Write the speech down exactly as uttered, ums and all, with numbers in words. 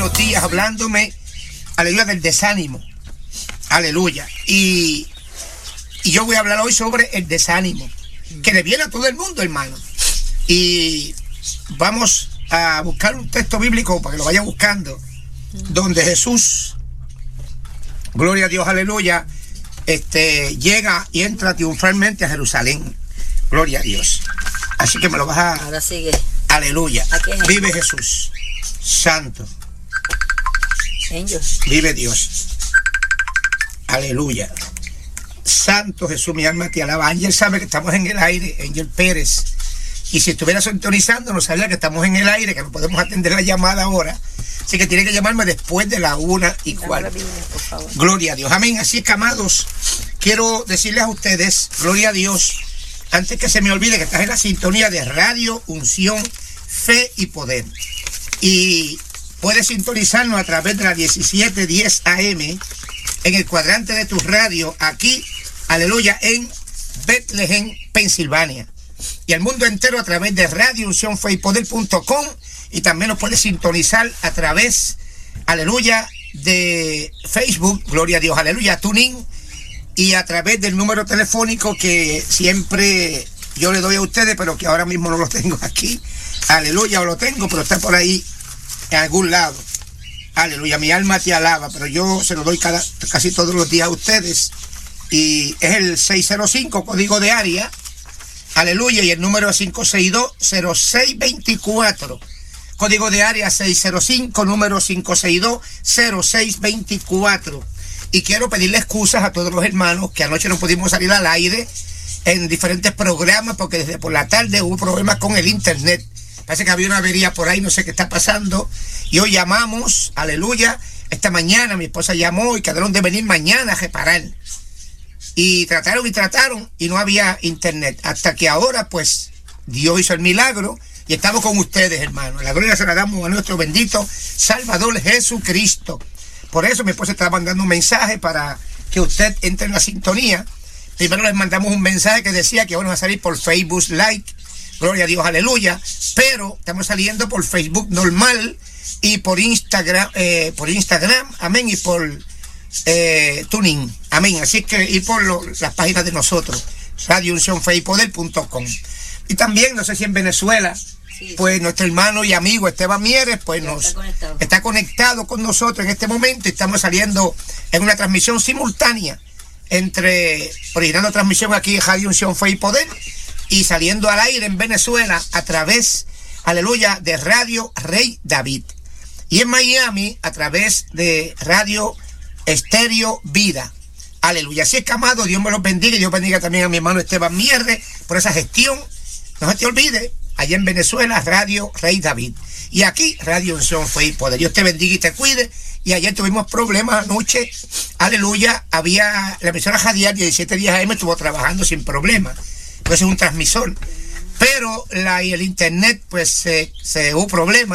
unos días hablándome, aleluya, del desánimo. Aleluya. Y, y yo voy a hablar hoy sobre el desánimo, que le viene a todo el mundo, hermano. Y vamos a buscar un texto bíblico para que lo vaya buscando, donde Jesús, gloria a Dios, aleluya, este, llega y entra triunfalmente a Jerusalén. Gloria a Dios. Así que me lo vas a... Ahora sigue. Aleluya. Es vive Jesús. Santo. Angel. Vive Dios. Aleluya. Santo Jesús, mi alma te alaba. Ángel sabe que estamos en el aire. Ángel Pérez. Y si estuviera sintonizando, no sabía que estamos en el aire, que no podemos atender la llamada ahora. Así que tiene que llamarme después de la una y cuarto. Gloria a Dios. Amén. Así es que, amados, quiero decirles a ustedes, gloria a Dios, antes que se me olvide que estás en la sintonía de Radio Unción, Fe y Poder. Y puedes sintonizarnos a través de la diecisiete diez A M en el cuadrante de tu radio, aquí, aleluya, en Bethlehem, Pensilvania. Y el mundo entero a través de Radio Unción Fe y Poder punto com, y también nos puedes sintonizar a través, aleluya, de Facebook, gloria a Dios, aleluya, TuneIn, y a través del número telefónico que siempre yo le doy a ustedes, pero que ahora mismo no lo tengo aquí, aleluya, o lo tengo, pero está por ahí en algún lado. Aleluya, mi alma te alaba, pero yo se lo doy cada, casi todos los días a ustedes, y es el seis cero cinco, código de área, aleluya, y el número es cinco seis dos, cero seis dos cuatro, código de área seis cero cinco, número cinco seis dos, cero seis dos cuatro. Y quiero pedirle excusas a todos los hermanos que anoche no pudimos salir al aire en diferentes programas porque desde por la tarde hubo problemas con el internet. Parece que había una avería por ahí, no sé qué está pasando. Y hoy llamamos, aleluya, esta mañana mi esposa llamó y quedaron de venir mañana a reparar. Y trataron y trataron y no había internet. Hasta que ahora, pues, Dios hizo el milagro y estamos con ustedes, hermanos. La gloria se la damos a nuestro bendito Salvador Jesucristo. Por eso mi esposa estaba mandando un mensaje para que usted entre en la sintonía. Primero les mandamos un mensaje que decía que vamos a salir por Facebook Live. Gloria a Dios, aleluya. Pero estamos saliendo por Facebook normal y por Instagram, eh, por Instagram, amén, y por eh, TuneIn, amén. Así que y por lo, las páginas de nosotros, Radio Unción Fe y Poder punto com. Y también, no sé si en Venezuela, sí, pues sí, nuestro hermano y amigo Esteban Mieres, pues nos está conectado. está conectado con nosotros en este momento. Y estamos saliendo en una transmisión simultánea entre, originando transmisión aquí en Radio Unción Fe y Poder, y saliendo al aire en Venezuela a través, aleluya, de Radio Rey David. Y en Miami a través de Radio Estéreo Vida. Aleluya. Así es que, amado, Dios me los bendiga, y Dios bendiga también a mi hermano Esteban Mieres por esa gestión. No se te olvide, allá en Venezuela, Radio Rey David. Y aquí, Radio Unción Fe y Poder. Dios te bendiga y te cuide. Y ayer tuvimos problemas anoche. Aleluya. Había, la emisora radial diecisiete diez A M estuvo trabajando sin problema. Pues es un transmisor. Pero la, y el internet, pues se, se hubo problemas.